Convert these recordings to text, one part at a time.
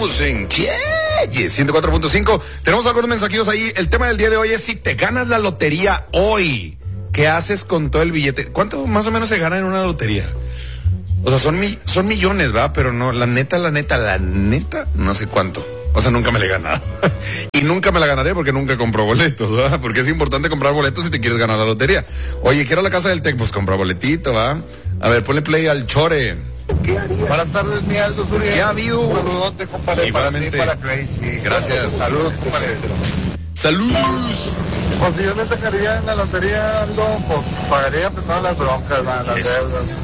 Estamos en ¿qué? 104.5. Tenemos algunos mensajitos ahí. El tema del día de hoy es si te ganas la lotería hoy, ¿qué haces con todo el billete? ¿Cuánto más o menos se gana en una lotería? O sea, son millones, ¿verdad? Pero no, la neta, no sé cuánto. O sea, nunca me la he ganado. Y nunca me la ganaré porque nunca compro boletos, ¿verdad? Porque es importante comprar boletos si te quieres ganar la lotería. Oye, quiero la casa del Tec, pues compra boletito, ¿va? A ver, ponle play al Chore. Buenas tardes, mi Aldo Zuriel. ¿Qué ha habido? Un saludote, compadre. Igualmente. Para ti, para Crazy. Gracias. Saludos, compadre. ¡Saludos! Pues si yo me sacaría en la lotería, Aldo, pues pagaría primero las broncas, las deudas.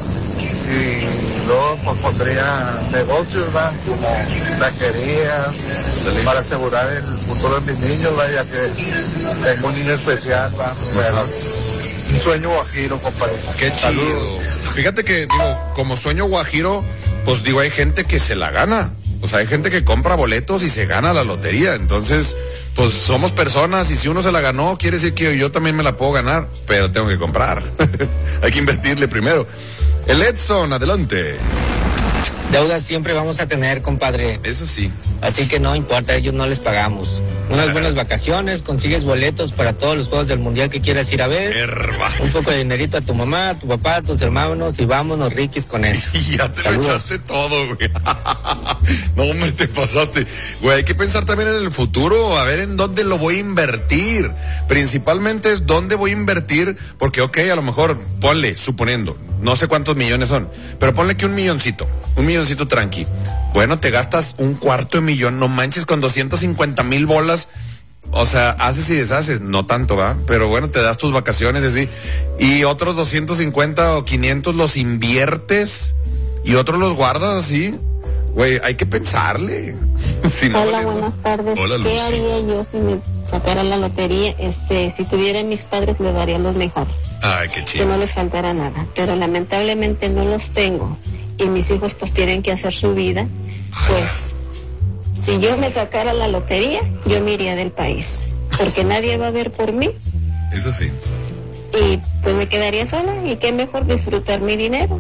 Y luego pues pondría negocios, ¿va? Como taquerías, para asegurar el futuro de mis niños, ¿va? Ya que tengo un niño especial, ¿va? Bueno, un sueño guajiro, compadre. Qué chido. Saludos. Fíjate que, digo, como sueño guajiro, pues digo, hay gente que se la gana. O sea, hay gente que compra boletos y se gana la lotería. Entonces, pues somos personas y si uno se la ganó, quiere decir que yo también me la puedo ganar, pero tengo que comprar. Hay que invertirle primero. El Edson, adelante. Deudas siempre vamos a tener, compadre. Eso sí. Así que no importa, a ellos no les pagamos. Unas buenas vacaciones, consigues boletos para todos los juegos del mundial que quieras ir a ver. Un poco de dinerito a tu mamá, a tu papá, a tus hermanos y vámonos riquis con eso. Y ya te lo echaste todo, güey. No, hombre, te pasaste. Güey, hay que pensar también en el futuro, a ver en dónde lo voy a invertir. Principalmente es dónde voy a invertir, porque ok, a lo mejor, ponle, suponiendo, no sé cuántos millones son, pero ponle que un milloncito tranqui. Bueno, te gastas $250,000, no manches, con 250,000 bolas. O sea, haces y deshaces, no tanto, ¿va? Pero bueno, te das tus vacaciones así. Y otros 250 o 500 los inviertes y otros los guardas así. Güey, hay que pensarle. Si no, hola, buenas tardes. Hola, ¿Qué haría yo si me sacara la lotería? Si tuviera mis padres, les daría lo mejor. Ay, qué chido. Que no les faltara nada. Pero lamentablemente no los tengo. Y mis hijos pues tienen que hacer su vida. Pues, si yo me sacara la lotería, yo me iría del país. Porque nadie va a ver por mí. Eso sí. Y pues me quedaría sola. Y qué mejor disfrutar mi dinero.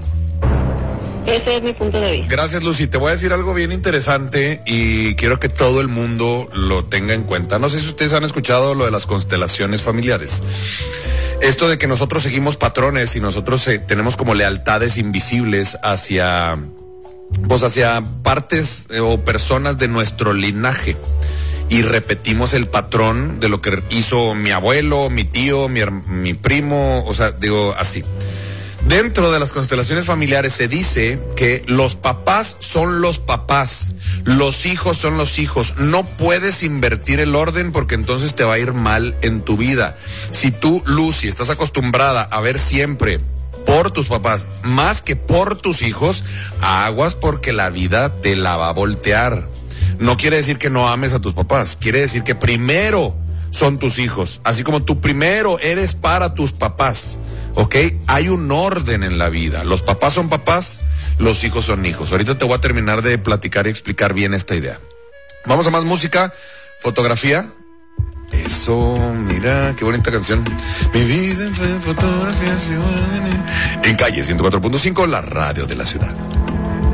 Ese es mi punto de vista. Gracias, Lucy. Te voy a decir algo bien interesante y quiero que todo el mundo lo tenga en cuenta. No sé si ustedes han escuchado lo de las constelaciones familiares. Esto de que nosotros seguimos patrones y nosotros tenemos como lealtades invisibles hacia partes o personas de nuestro linaje. Y repetimos el patrón de lo que hizo mi abuelo, mi tío, mi primo, o sea, digo así. Dentro de las constelaciones familiares se dice que los papás son los papás, los hijos son los hijos. No puedes invertir el orden porque entonces te va a ir mal en tu vida. Si tú, Lucy, estás acostumbrada a ver siempre por tus papás más que por tus hijos, aguas porque la vida te la va a voltear. No quiere decir que no ames a tus papás, quiere decir que primero son tus hijos, así como tú primero eres para tus papás. ¿Ok? Hay un orden en la vida. Los papás son papás, los hijos son hijos. Ahorita te voy a terminar de platicar y explicar bien esta idea. Vamos a más música, fotografía. Eso, mira, qué bonita canción. Mi vida fue fotografía. En Calle 104.5, la radio de la ciudad.